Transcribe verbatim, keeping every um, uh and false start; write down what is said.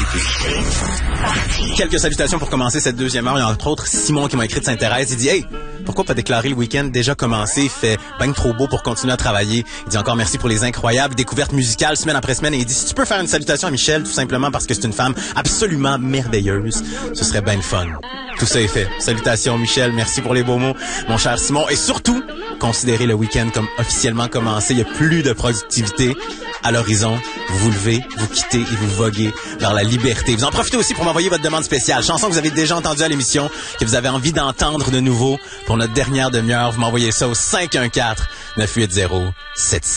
Quelques salutations pour commencer cette deuxième heure. Il y a entre autres Simon qui m'a écrit de Sainte-Thérèse. Il dit « Hey, pourquoi pas déclarer le week-end déjà commencé? Il fait ben trop beau pour continuer à travailler. » Il dit encore merci pour les incroyables découvertes musicales semaine après semaine. Et il dit « Si tu peux faire une salutation à Michel, tout simplement parce que c'est une femme absolument merveilleuse, ce serait bien le fun. » Tout ça est fait. Salutations Michel, merci pour les beaux mots, mon cher Simon. Et surtout, considérez le week-end comme officiellement commencé. Il n'y a plus de productivité à l'horizon. Vous vous levez, vous quittez et vous voguez vers la liberté. Vous en profitez aussi pour m'envoyer votre demande spéciale. Chanson que vous avez déjà entendue à l'émission, que vous avez envie d'entendre de nouveau pour notre dernière demi-heure. Vous m'envoyez ça au cinq un quatre, neuf huit zéro, sept six.